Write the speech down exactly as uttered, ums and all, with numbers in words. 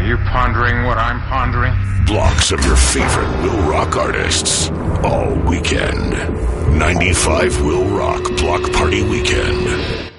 you pondering what I'm pondering? Blocks of your favorite Will Rock artists all weekend. ninety-five Will Rock Block Party Weekend.